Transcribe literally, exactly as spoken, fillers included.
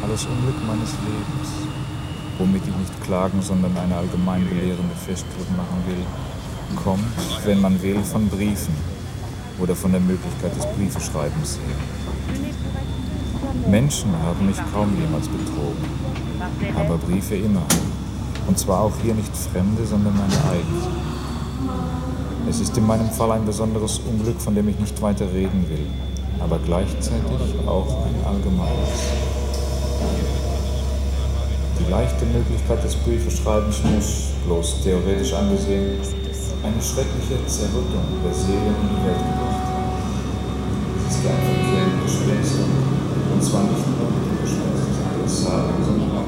das Unglück meines Lebens, womit ich nicht klagen, sondern eine allgemein belehrende Feststellung machen will, kommt, wenn man will, von Briefen oder von der Möglichkeit des Briefeschreibens her. Menschen haben mich kaum jemals betrogen, aber Briefe immer. Und zwar auch hier nicht Fremde, sondern meine eigenen. Es ist in meinem Fall ein besonderes Unglück, von dem ich nicht weiter reden will, aber gleichzeitig auch ein allgemeines. Die leichte Möglichkeit des Briefeschreibens muss, bloß theoretisch angesehen, eine schreckliche Zerrüttung der Seelen in die Welt gebracht haben. Es ist ja ein Verkehr mit Gespenstern, und zwar nicht nur mit dem Gespenst des Adressaten, sondern auch